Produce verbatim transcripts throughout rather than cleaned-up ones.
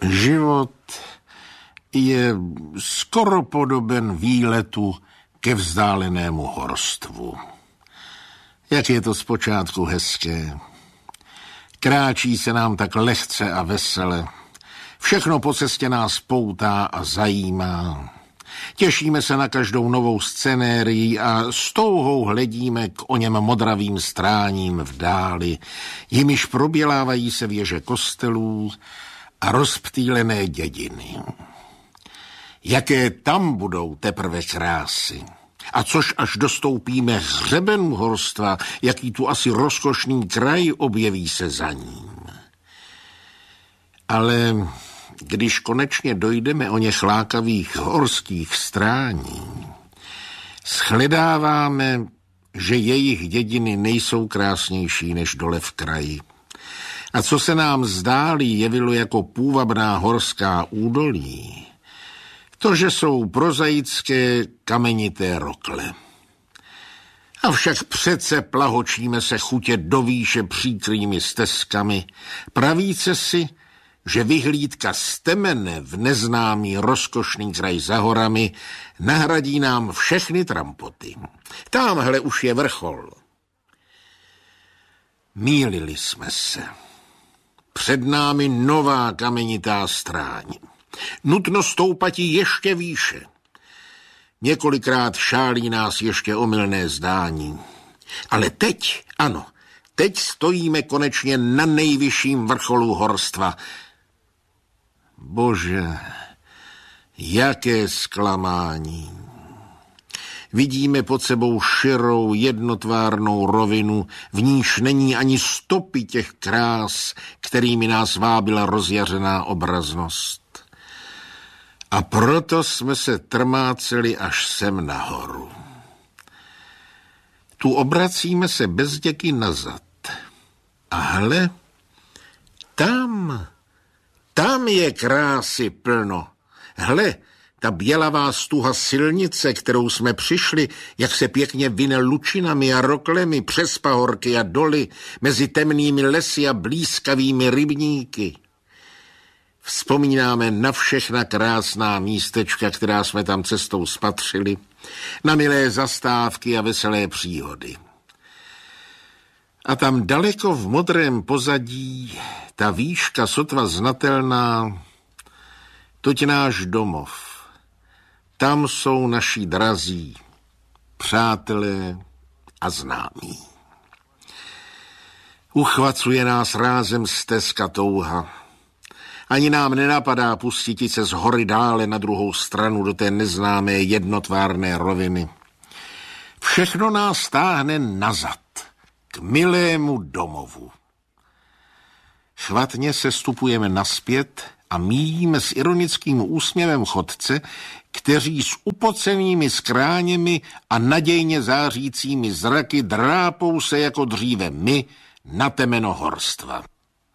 Život je skoro podoben výletu ke vzdálenému horstvu. Jak je to zpočátku hezké. Kráčí se nám tak lehce a vesele. Všechno po cestě nás poutá a zajímá. Těšíme se na každou novou scenérii a s touhou hledíme k oněm modravým stráním v dáli, jimiž probělávají se věže kostelů a rozptýlené dědiny. Jaké tam budou teprve krásy. A což až dostoupíme hřebenu horstva, jaký tu asi rozkošný kraj objeví se za ním. Ale když konečně dojdeme o něch lákavých horských strání, shledáváme, že jejich dědiny nejsou krásnější než dole v kraji. A co se nám zdálí jevilo jako půvabná horská údolí, to, že jsou prozaické kamenité rokle. Avšak přece plahočíme se chutě do výše příkrými stezkami, pravíce si, že vyhlídka z temene v neznámý rozkošný kraj za horami nahradí nám všechny trampoty. Támhle už je vrchol. Mýlili jsme se. Před námi nová kamenitá stráň. Nutno stoupati ještě výše. Několikrát šálí nás ještě omylné zdání. Ale teď, ano, teď stojíme konečně na nejvyšším vrcholu horstva. Bože, jaké zklamání. Vidíme pod sebou širou, jednotvárnou rovinu, v níž není ani stopy těch krás, kterými nás vábila rozjařená obraznost. A proto jsme se trmáceli až sem nahoru. Tu obracíme se bezděky nazad. A hle, tam, tam je krásy plno. Hle, ta bělavá stuha silnice, kterou jsme přišli, jak se pěkně vyne lučinami a roklemi přes pahorky a doly, mezi temnými lesy a blízkavými rybníky. Vzpomínáme na všechna krásná místečka, která jsme tam cestou spatřili, na milé zastávky a veselé příhody. A tam daleko v modrém pozadí, ta výška sotva znatelná, toť náš domov. Tam jsou naši drazí, přátelé a známí. Uchvacuje nás rázem stezka touha. Ani nám nenapadá pustit se z hory dále na druhou stranu do té neznámé jednotvárné roviny. Všechno nás táhne nazad, k milému domovu. Chvatně se stupujeme nazpět a míjíme s ironickým úsměvem chodce, kteří s upocenými skráněmi a nadějně zářícími zraky drápou se jako dříve my na temeno horstva.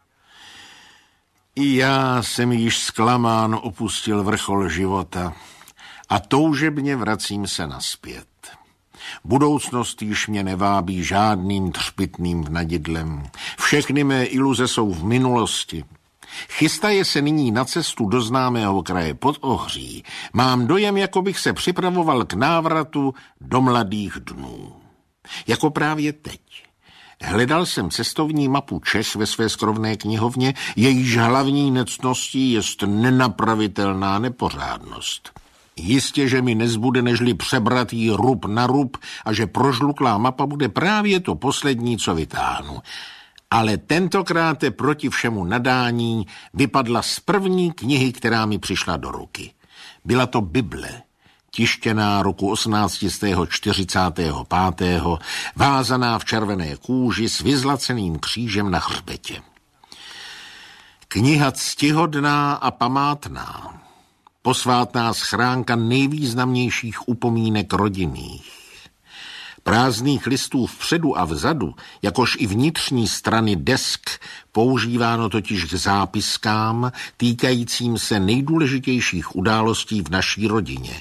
I já jsem již zklamán opustil vrchol života a toužebně vracím se nazpět. Budoucnost již mě nevábí žádným třpitným vnadidlem. Všechny mé iluze jsou v minulosti. Chystaje se nyní na cestu do známého kraje pod Ohří. Mám dojem, jako bych se připravoval k návratu do mladých dnů. Jako právě teď. Hledal jsem cestovní mapu Čech ve své skrovné knihovně, jejíž hlavní nectností jest nenapravitelná nepořádnost. Jistě, že mi nezbude nežli přebrat jí rub na rub a že prožluklá mapa bude právě to poslední, co vytáhnu. Ale tentokrát proti všemu nadání vypadla z první knihy, která mi přišla do ruky. Byla to Bible, tištěná roku osmnáct set čtyřicet pět, vázaná v červené kůži s vyzlaceným křížem na hřbetě. Kniha ctihodná a památná, posvátná schránka nejvýznamnějších upomínek rodinných. Prázdných listů vpředu a vzadu, jakož i vnitřní strany desk, používáno totiž k zápiskám týkajícím se nejdůležitějších událostí v naší rodině.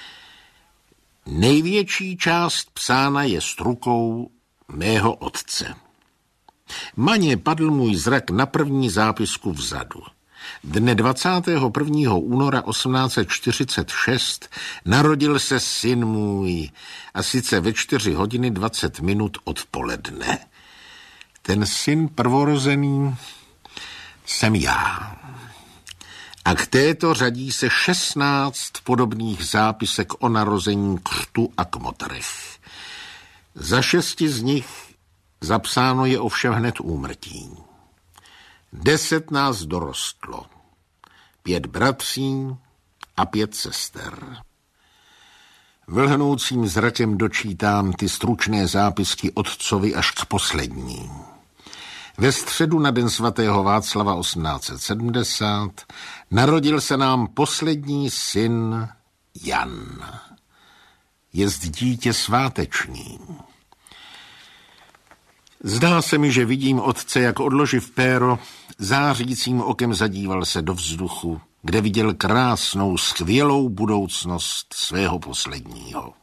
Největší část psána je s rukou mého otce. Maně padl můj zrak na první zápisku vzadu. Dne dvacátého prvního února osmnáct set čtyřicet šest narodil se syn můj, a sice ve čtyři hodiny dvacet minut odpoledne. Ten syn prvorozený jsem já. A k této řadí se šestnáct podobných zápisek o narození, křtu a kmotrech. Za šesti z nich zapsáno je ovšem hned úmrtí. Deset nás dorostlo. Pět bratří a pět sester. Vlhnoucím zrakem dočítám ty stručné zápisky otcovi až k poslední. Ve středu na den svatého Václava osmnáct set sedmdesát narodil se nám poslední syn Jan. Jest dítě sváteční. Zdá se mi, že vidím otce, jak odloživ péro, zářícím okem zadíval se do vzduchu, kde viděl krásnou, skvělou budoucnost svého posledního.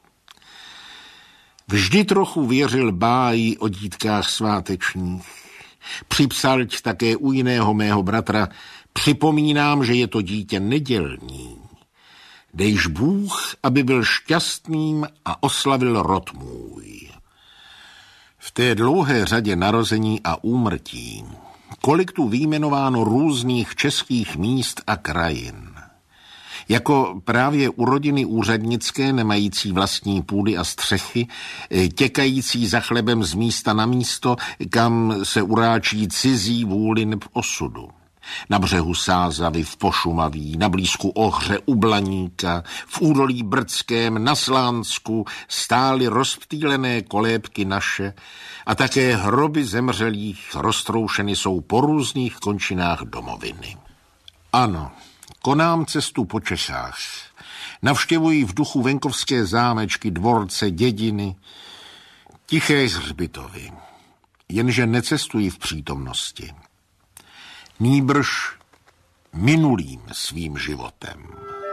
Vždy trochu věřil báji o dítkách svátečních. Připsal také u jiného mého bratra: připomínám, že je to dítě nedělní. Dejš Bůh, aby byl šťastným a oslavil rod můj. V té dlouhé řadě narození a úmrtí, kolik tu vyjmenováno různých českých míst a krajin. Jako právě u rodiny úřednické, nemající vlastní půdy a střechy, těkající za chlebem z místa na místo, kam se uráčí cizí vůli neb osudu. Na břehu Sázavy, v Pošumaví, na blízku Ohře, u Blaníka, v údolí Brdském, na Slánsku stály rozptýlené kolébky naše a také hroby zemřelých roztroušeny jsou po různých končinách domoviny. Ano, konám cestu po Čechách. Navštěvuji v duchu venkovské zámečky, dvorce, dědiny, tiché hřbitovy. Jenže necestuji v přítomnosti. Nýbrž minulým svým životem.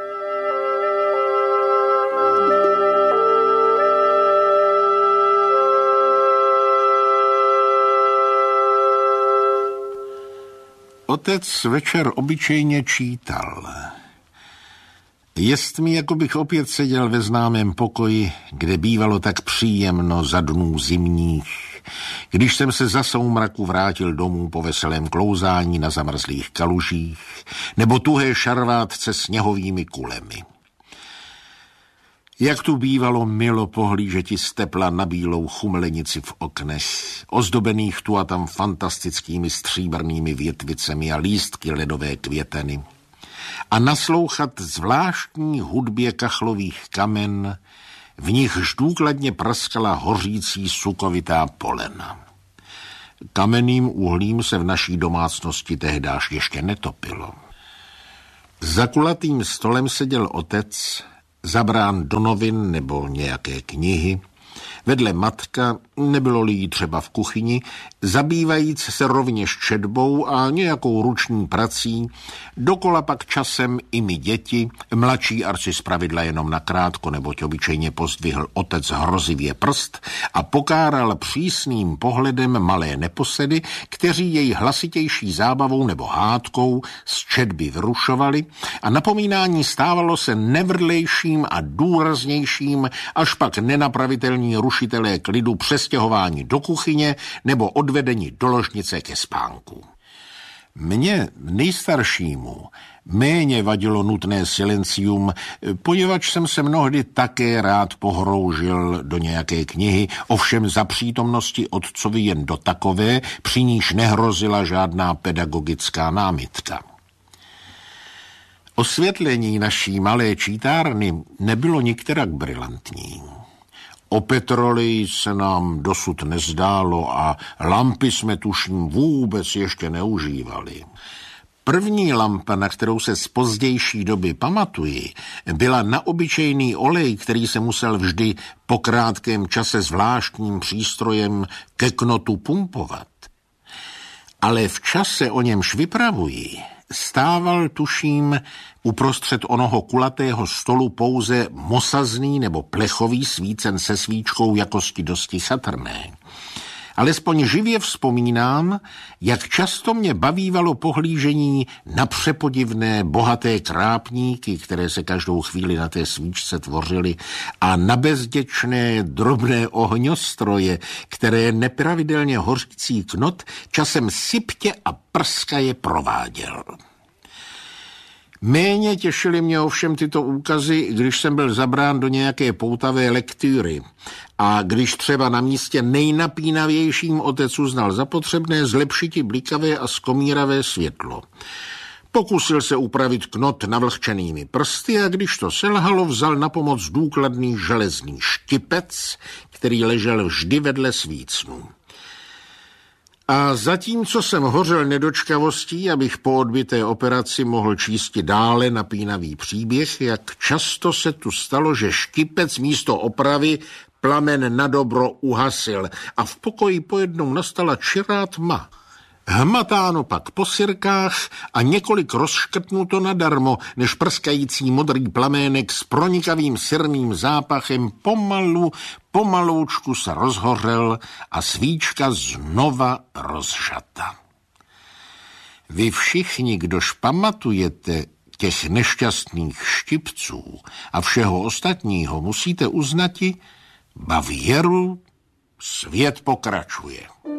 Otec večer obyčejně čítal. Jest mi, jako bych opět seděl ve známém pokoji, kde bývalo tak příjemno za dnů zimních, když jsem se za soumraku vrátil domů po veselém klouzání na zamrzlých kalužích nebo tuhé šarvátce sněhovými kulemi. Jak tu bývalo milo pohlížeti z tepla na bílou chumelenici v oknech, ozdobených tu a tam fantastickými stříbrnými větvicemi a lístky ledové květeny, a naslouchat zvláštní hudbě kachlových kamen, v nichž důkladně praskala hořící sukovitá polena. Kamenným uhlím se v naší domácnosti tehdáž ještě netopilo. Za kulatým stolem seděl otec, zabrán do novin nebo nějaké knihy, vedle matka, nebylo-li jí třeba v kuchyni, zabývajíc se rovněž četbou a nějakou ruční prací, dokola pak časem i my děti, mladší arci zpravidla jenom nakrátko, neboť obyčejně pozdvihl otec hrozivě prst a pokáral přísným pohledem malé neposedy, kteří jej hlasitější zábavou nebo hádkou z četby vyrušovali, a napomínání stávalo se nevrlejším a důraznějším, až pak nenapravitelní rušitelé klidu přestěhování do kuchyně nebo odvedení do ložnice ke spánku. Mně, nejstaršímu, méně vadilo nutné silencium, poněvadž jsem se mnohdy také rád pohroužil do nějaké knihy, ovšem za přítomnosti otcovi jen do takové, při níž nehrozila žádná pedagogická námitka. Osvětlení naší malé čítárny nebylo nikterak brilantní. O petroli se nám dosud nezdálo a lampy jsme tuším vůbec ještě neužívali. První lampa, na kterou se z pozdější doby pamatuji, byla na obyčejný olej, který se musel vždy po krátkém čase zvláštním přístrojem ke knotu pumpovat. Ale v čase, o němž vypravuji, stával, tuším, uprostřed onoho kulatého stolu pouze mosazný nebo plechový svícen se svíčkou jakosti dosti chatrné. Alespoň živě vzpomínám, jak často mě bavívalo pohlížení na přepodivné, bohaté krápníky, které se každou chvíli na té svíčce tvořily, a na bezděčné, drobné ohňostroje, které nepravidelně hořící knot časem syptě a prskaje prováděl. Méně těšily mě ovšem tyto úkazy, když jsem byl zabrán do nějaké poutavé lektury a když třeba na místě nejnapínavějším otec uznal za potřebné zlepšiti blikavé a skomíravé světlo. Pokusil se upravit knot navlhčenými prsty a když to selhalo, vzal na pomoc důkladný železný štipec, který ležel vždy vedle svícnu. A zatímco jsem hořel nedočkavostí, abych po odbyté operaci mohl číst dále napínavý příběh, jak často se tu stalo, že štipec místo opravy plamen na dobro uhasil a v pokoji pojednou nastala čirá tma. Hmatáno pak po sirkách a několik rozškrtnuto nadarmo, než prskající modrý plamének s pronikavým sirným zápachem pomalu, pomaloučku se rozhořel a svíčka znova rozžata. Vy všichni, kdož pamatujete těch nešťastných štipců a všeho ostatního, musíte uznati, ba věru, svět pokračuje.